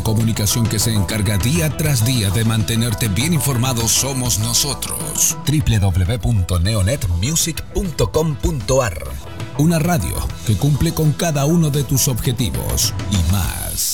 de comunicación que se encarga día tras día de mantenerte bien informado somos nosotros. www.neonetmusic.com.ar. Una radio que cumple con cada uno de tus objetivos y más.